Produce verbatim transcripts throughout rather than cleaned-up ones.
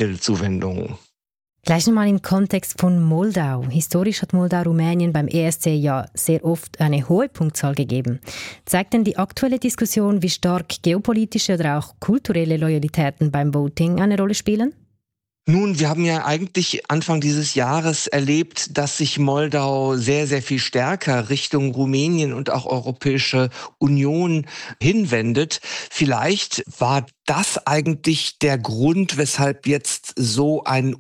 finanzielle Zuwendungen. Gleich nochmal im Kontext von Moldau. Historisch hat Moldau Rumänien beim E S C ja sehr oft eine hohe Punktzahl gegeben. Zeigt denn die aktuelle Diskussion, wie stark geopolitische oder auch kulturelle Loyalitäten beim Voting eine Rolle spielen? Nun, wir haben ja eigentlich Anfang dieses Jahres erlebt, dass sich Moldau sehr, sehr viel stärker Richtung Rumänien und auch Europäische Union hinwendet. Vielleicht war das eigentlich der Grund, weshalb jetzt so ein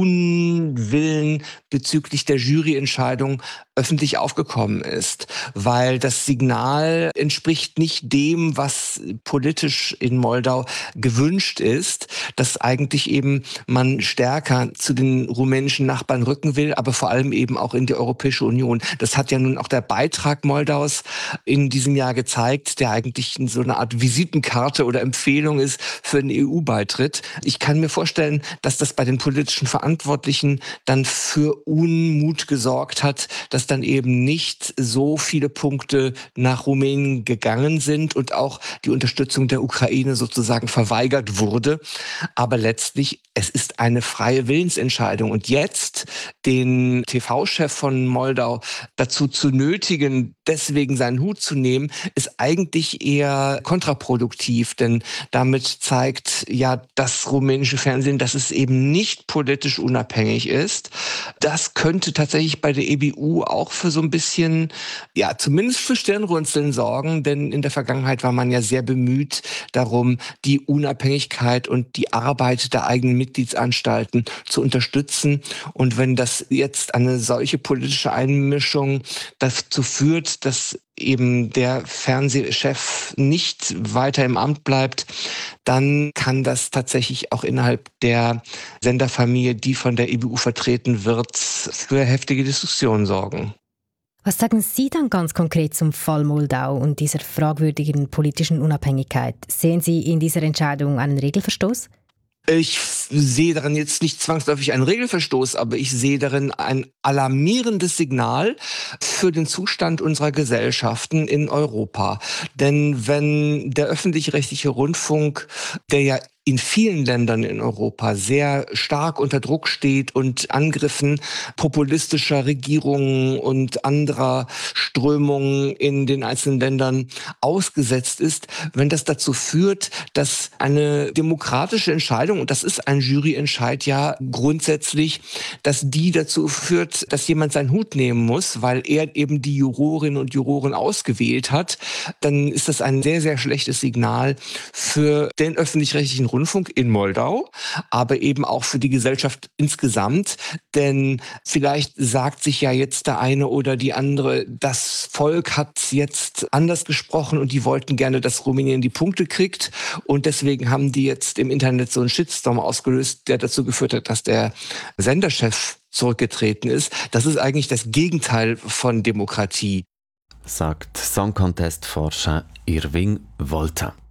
Unwillen bezüglich der Juryentscheidung öffentlich aufgekommen ist, weil das Signal entspricht nicht dem, was politisch in Moldau gewünscht ist, dass eigentlich eben man stärker zu den rumänischen Nachbarn rücken will, aber vor allem eben auch in die Europäische Union. Das hat ja nun auch der Beitrag Moldaus in diesem Jahr gezeigt, der eigentlich so eine Art Visitenkarte oder Empfehlung ist für den E U-Beitritt. Ich kann mir vorstellen, dass das bei den politischen Verantwortlichen dann für Unmut gesorgt hat, dass dann eben nicht so viele Punkte nach Rumänien gegangen sind und auch die Unterstützung der Ukraine sozusagen verweigert wurde. Aber letztlich, es ist eine freie Willensentscheidung. Und jetzt den T V-Chef von Moldau dazu zu nötigen, deswegen seinen Hut zu nehmen, ist eigentlich eher kontraproduktiv. Denn damit zeigt ja das rumänische Fernsehen, dass es eben nicht politisch unabhängig ist. Das könnte tatsächlich bei der E B U auch für so ein bisschen, ja, zumindest für Stirnrunzeln sorgen. Denn in der Vergangenheit war man ja sehr bemüht darum, die Unabhängigkeit und die Arbeit der eigenen Mitgliedsanstalten zu unterstützen. Und wenn das jetzt eine solche politische Einmischung dazu führt, dass eben der Fernsehchef nicht weiter im Amt bleibt, dann kann das tatsächlich auch innerhalb der Senderfamilie, die von der E B U vertreten wird, für heftige Diskussionen sorgen. Was sagen Sie dann ganz konkret zum Fall Moldau und dieser fragwürdigen politischen Unabhängigkeit? Sehen Sie in dieser Entscheidung einen Regelverstoß? Ich sehe darin jetzt nicht zwangsläufig einen Regelverstoß, aber ich sehe darin ein alarmierendes Signal für den Zustand unserer Gesellschaften in Europa. Denn wenn der öffentlich-rechtliche Rundfunk, der ja in vielen Ländern in Europa sehr stark unter Druck steht und Angriffen populistischer Regierungen und anderer Strömungen in den einzelnen Ländern ausgesetzt ist, wenn das dazu führt, dass eine demokratische Entscheidung, und das ist ein Juryentscheid ja grundsätzlich, dass die dazu führt, dass jemand seinen Hut nehmen muss, weil er eben die Jurorinnen und Juroren ausgewählt hat, dann ist das ein sehr, sehr schlechtes Signal für den öffentlich-rechtlichen Rundfunk in Moldau, aber eben auch für die Gesellschaft insgesamt. Denn vielleicht sagt sich ja jetzt der eine oder die andere, das Volk hat jetzt anders gesprochen und die wollten gerne, dass Rumänien die Punkte kriegt. Und deswegen haben die jetzt im Internet so einen Shitstorm ausgelöst, der dazu geführt hat, dass der Senderchef zurückgetreten ist. Das ist eigentlich das Gegenteil von Demokratie, sagt Song Contest-Forscher Irving Wolter.